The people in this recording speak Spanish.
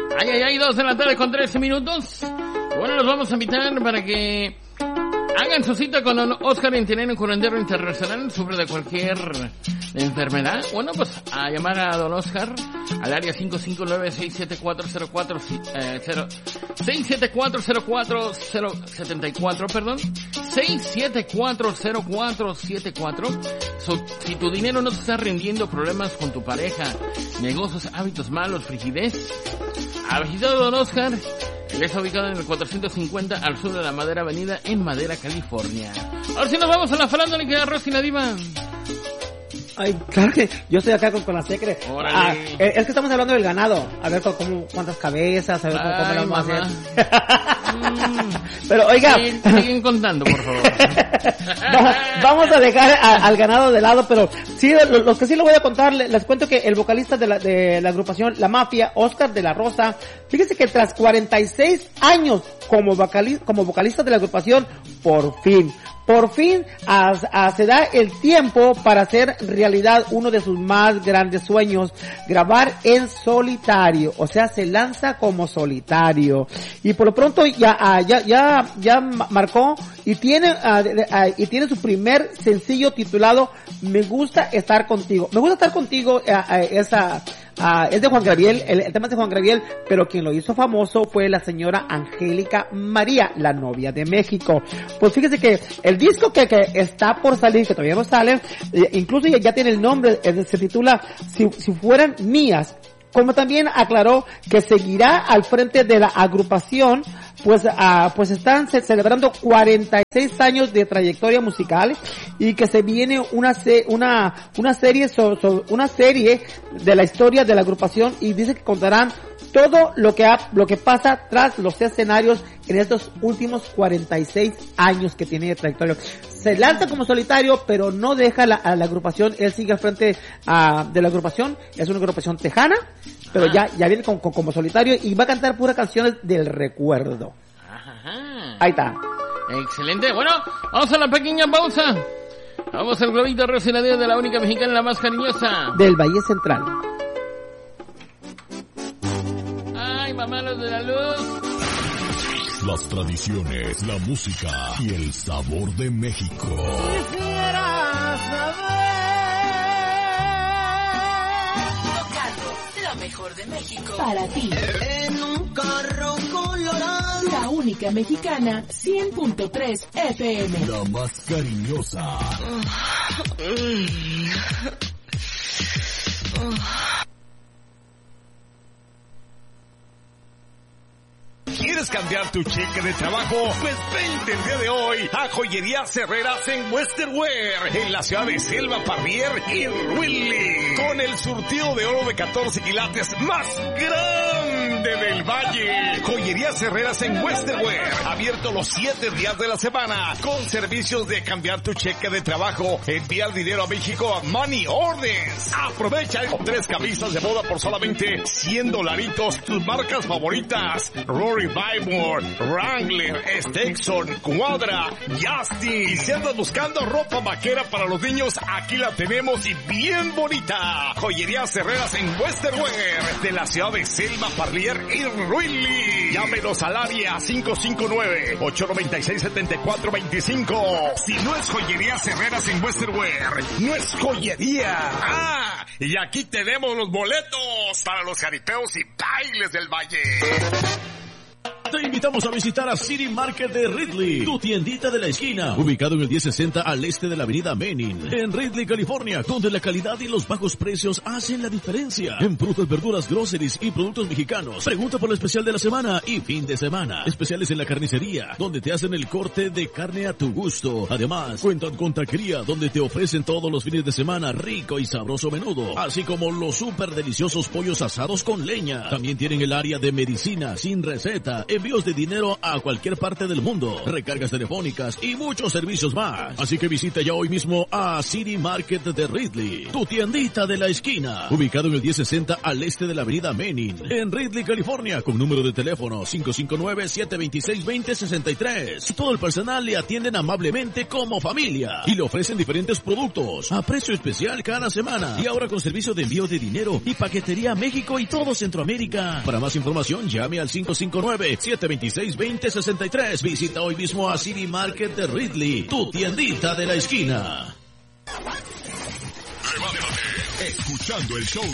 Ay, 2 de la tarde con 13 minutos. Bueno, los vamos a invitar para que hagan su cita con don Oscar Intinero, curandero internacional, sufre de cualquier enfermedad. Bueno, pues a llamar a don Oscar al área 674-0474, perdón, 674-0474. Si tu dinero no te está rindiendo, problemas con tu pareja, negocios, hábitos malos, frigidez, ha visitado don Oscar. Él está ubicado en el 450 al sur de la Madera Avenida en Madera, California. Ahora sí nos vamos a la farándula y queda Rosy la diva. Ay, claro que yo estoy acá con la secre. Es que estamos hablando del ganado. A ver cuántas cabezas, a ver cómo lo vamos a hacer. Pero oiga, siguen contando, por favor. Vamos a dejar al ganado de lado, pero sí, los que sí lo voy a contar, les cuento que el vocalista de la agrupación La Mafia, Oscar de la Rosa, fíjese que tras 46 años como vocalista de la agrupación, por fin se da el tiempo para hacer realidad uno de sus más grandes sueños, grabar en solitario, o sea, se lanza como solitario, y por lo pronto ya marcó y tiene su primer sencillo titulado Me gusta estar contigo. Es de Juan Gabriel, el tema es de Juan Gabriel, pero quien lo hizo famoso fue la señora Angélica María, la novia de México. Pues fíjese que el disco que está por salir, que todavía no sale, incluso ya tiene el nombre, se titula Si fueran mías. Como también aclaró que seguirá al frente de la agrupación, pues están celebrando 46 años de trayectoria musical y que se viene una serie de la historia de la agrupación, y dice que contarán todo lo que pasa tras los escenarios en estos últimos 46 años que tiene de trayectoria. Se lanza como solitario, pero no deja a la agrupación. Él sigue al frente de la agrupación. Es una agrupación tejana, pero ya viene como solitario y va a cantar puras canciones del recuerdo. Ajá. Ahí está. Excelente. Bueno, vamos a la pequeña pausa. Vamos al globito Rosy la diva de la única mexicana, la más cariñosa del Valle Central. Ay, mamá, los de la luz. Las tradiciones, la música y el sabor de México. Quisiera saber. Tocando lo mejor de México para ti. En un carro colorado. La única mexicana, 100.3 FM. La más cariñosa. ¿Quieres cambiar tu cheque de trabajo? Pues vente el día de hoy a Joyerías Herreras en Western Wear, en la ciudad de Selva, Parrier y Ruili, con el surtido de oro de 14 quilates más grande del Valle. Joyerías Herreras en Western Wear, abierto los 7 días de la semana, con servicios de cambiar tu cheque de trabajo, enviar dinero a México a Money Orders. Aprovecha 3 camisas de boda por solamente $100, tus marcas favoritas, Rory Bybor, Wrangler, Stetson, Cuadra, Justin. Y si andas buscando ropa vaquera para los niños, aquí la tenemos y bien bonita. Joyerías Herreras en Western Wear, de la ciudad de Selma, Parlier y Ruili. Llámenos al área 559-896-7425. Si no es Joyerías Herreras en Western Wear, no es joyería. Ah, y aquí tenemos los boletos para los jaripeos y bailes del Valle. Te invitamos a visitar a City Market de Ridley, tu tiendita de la esquina, ubicado en el 1060 al este de la avenida Menin, en Ridley, California, donde la calidad y los bajos precios hacen la diferencia. En frutas, verduras, groceries y productos mexicanos. Pregunta por el especial de la semana y fin de semana. Especiales en la carnicería, donde te hacen el corte de carne a tu gusto. Además, cuentan con taquería, donde te ofrecen todos los fines de semana rico y sabroso menudo, así como los súper deliciosos pollos asados con leña. También tienen el área de medicina sin receta, envíos de dinero a cualquier parte del mundo, recargas telefónicas y muchos servicios más. Así que visita ya hoy mismo a City Market de Ridley, tu tiendita de la esquina, ubicado en el 1060 al este de la avenida Menin, en Ridley, California, con número de teléfono 559-726-2063. Todo el personal le atienden amablemente como familia y le ofrecen diferentes productos a precio especial cada semana, y ahora con servicio de envío de dinero y paquetería a México y todo Centroamérica. Para más información llame al 559-726-2063. Visita hoy mismo a City Market de Ridley, tu tiendita de la esquina. Escuchando el show